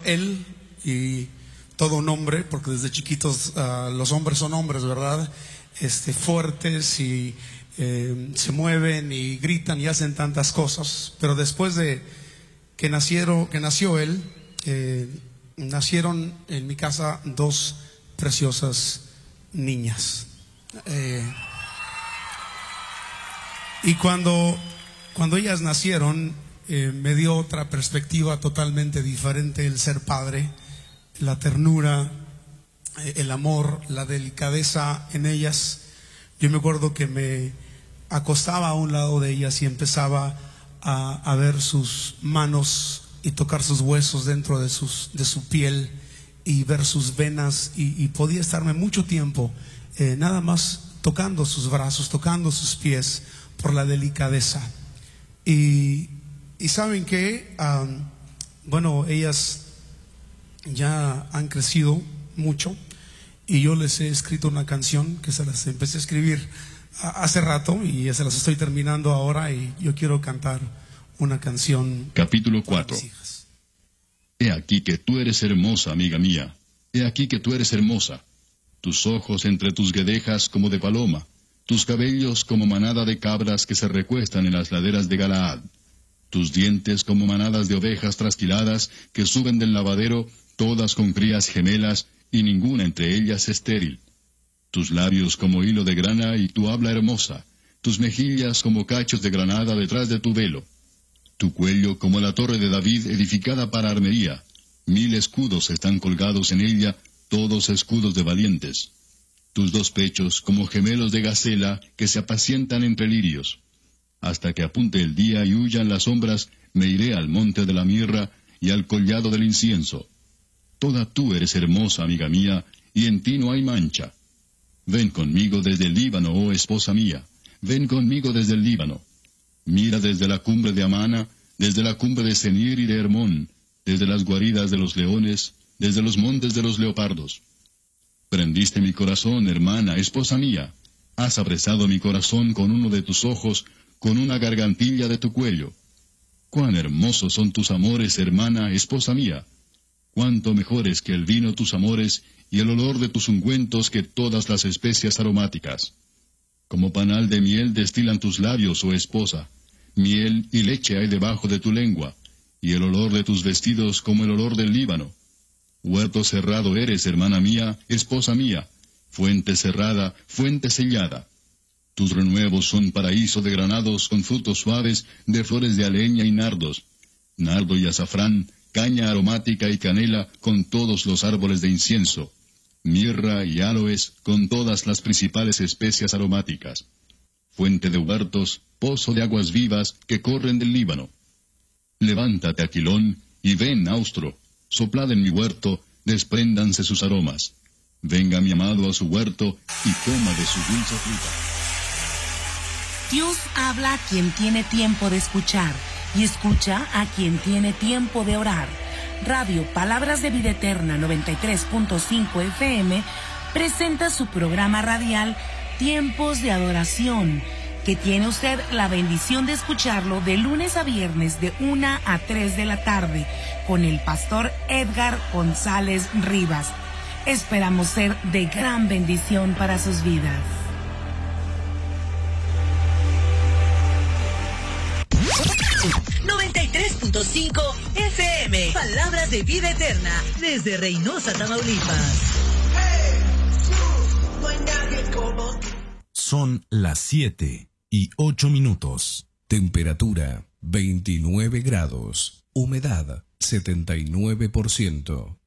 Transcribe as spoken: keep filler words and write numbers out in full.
él y todo un hombre, porque desde chiquitos uh, los hombres son hombres, ¿verdad? Este, fuertes y eh, se mueven y gritan y hacen tantas cosas. Pero después de que nacieron, que nació él, eh, nacieron en mi casa dos preciosas niñas. Eh, y cuando, cuando ellas nacieron, eh, me dio otra perspectiva totalmente diferente el ser padre, la ternura, eh, el amor, la delicadeza en ellas. Yo me acuerdo que me acostaba a un lado de ellas y empezaba a, a ver sus manos y tocar sus huesos dentro de, sus, de su piel y ver sus venas, y, y podía estarme mucho tiempo eh, nada más tocando sus brazos, tocando sus pies, por la delicadeza. Y, y saben que, um, bueno, ellas ya han crecido mucho y yo les he escrito una canción que se las empecé a escribir hace rato y ya se las estoy terminando ahora, y yo quiero cantar una canción. Capítulo cuatro. He aquí que tú eres hermosa, amiga mía. He aquí que tú eres hermosa. Tus ojos entre tus guedejas como de paloma, tus cabellos como manada de cabras que se recuestan en las laderas de Galaad, tus dientes como manadas de ovejas trasquiladas que suben del lavadero, todas con crías gemelas, y ninguna entre ellas estéril. Tus labios como hilo de grana y tu habla hermosa, tus mejillas como cachos de granada detrás de tu velo. Tu cuello como la torre de David edificada para armería. Mil escudos están colgados en ella, todos escudos de valientes. Tus dos pechos como gemelos de gacela que se apacientan entre lirios. Hasta que apunte el día y huyan las sombras, me iré al monte de la mirra y al collado del incienso. Toda tú eres hermosa, amiga mía, y en ti no hay mancha. Ven conmigo desde el Líbano, oh esposa mía, ven conmigo desde el Líbano. Mira desde la cumbre de Amana, desde la cumbre de Senir y de Hermón, desde las guaridas de los leones, desde los montes de los leopardos. Prendiste mi corazón, hermana, esposa mía. Has apresado mi corazón con uno de tus ojos, con una gargantilla de tu cuello. Cuán hermosos son tus amores, hermana, esposa mía. Cuánto mejores que el vino tus amores y el olor de tus ungüentos que todas las especias aromáticas. Como panal de miel destilan tus labios, oh esposa. Miel y leche hay debajo de tu lengua, y el olor de tus vestidos como el olor del Líbano. Huerto cerrado eres, hermana mía, esposa mía, fuente cerrada, fuente sellada. Tus renuevos son paraíso de granados con frutos suaves, de flores de aleña y nardos, nardo y azafrán, caña aromática y canela con todos los árboles de incienso, mirra y aloes con todas las principales especias aromáticas. Fuente de huertos, pozo de aguas vivas que corren del Líbano. Levántate, Aquilón, y ven, Austro. Soplad en mi huerto, despréndanse sus aromas. Venga mi amado a su huerto y coma de su dulce fruta. Dios habla a quien tiene tiempo de escuchar y escucha a quien tiene tiempo de orar. Radio Palabras de Vida Eterna noventa y tres punto cinco F M presenta su programa radial Tiempos de Adoración, que tiene usted la bendición de escucharlo de lunes a viernes de una a tres de la tarde con el pastor Edgar González Rivas. Esperamos ser de gran bendición para sus vidas. noventa y tres punto cinco F M, Palabras de Vida Eterna, desde Reynosa, Tamaulipas. Son las siete y ocho minutos. Temperatura veintinueve grados. Humedad setenta y nueve por ciento.